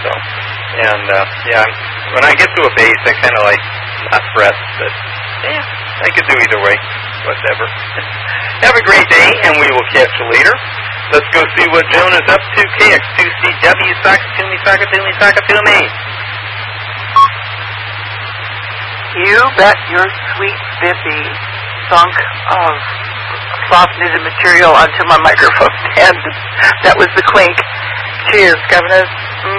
So, and yeah, when I get to a base, I kind of like not fret, but yeah, I could do either way, whatever. Have a great day, and we will catch you later. Let's go see what Joan is up to. KX2CW, Sakatumi, Sakatumi, Sakatumi. You bet your sweet Biffy thunk of soft knitted material onto my microphone stand. That was the clink. Cheers, governors.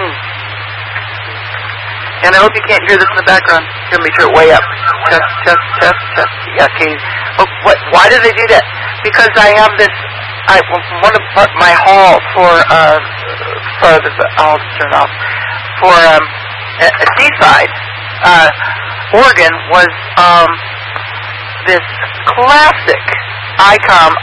And I hope you can't hear this in the background. Here, let me turn it way up. Test. Yeah, okay. Oh, why do they do that? Because I have this. One of my hall I'll turn off for Seaside, Oregon was this classic ICOM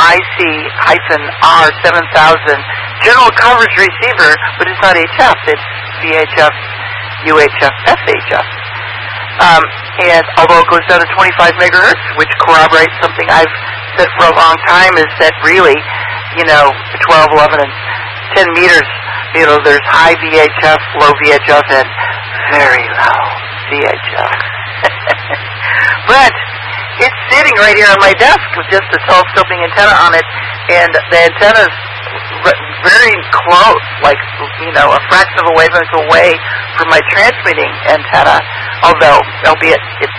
IC-R7000 general coverage receiver, but it's not HF, it's VHF, UHF, SHF. And although it goes down to 25 megahertz, which corroborates something I've said for a long time, is that really, 12, 11, and 10 meters, there's high VHF, low VHF, and very low VHF. But it's sitting right here on my desk with just a telescoping antenna on it, and the antenna's very close, like, a fraction of a wavelength away from my transmitting antenna, although, albeit it's,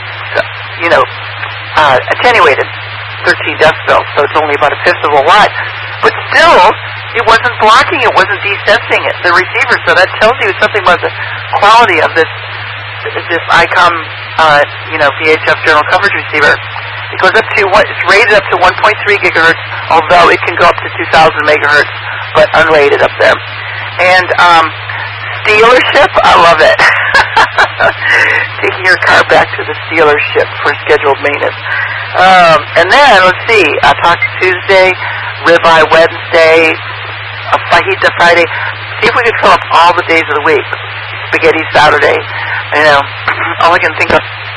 attenuated 13 decibels, so it's only about a fifth of a watt. But still, it wasn't blocking, it wasn't desensing it, the receiver, so that tells you something about the quality of this ICOM, VHF general coverage receiver. It goes up to it's rated up to 1.3 gigahertz, although it can go up to 2,000 megahertz, but unrated up there. And dealership, I love it. Taking your car back to the dealership for scheduled maintenance. And then, let's see, Taco Tuesday, Ribeye Wednesday, Fajita Friday. See if we could fill up all the days of the week. Spaghetti Saturday. All I can think of